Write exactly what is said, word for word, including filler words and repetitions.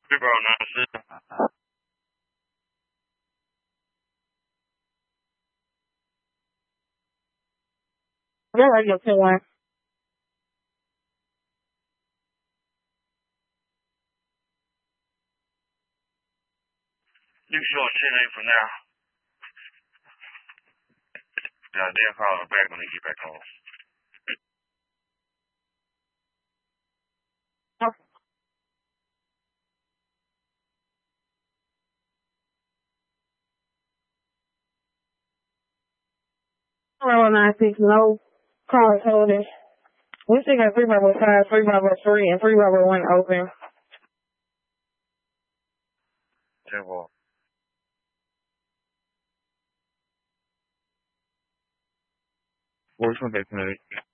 日本呢是我再来九千万。 绿色線の一分now. Yeah, they'll call her back when they get back home. Okay. Four nine six, no cars holding. We still got three Bravo five, three Bravo three, and three Bravo one open. Yeah, well. Which one they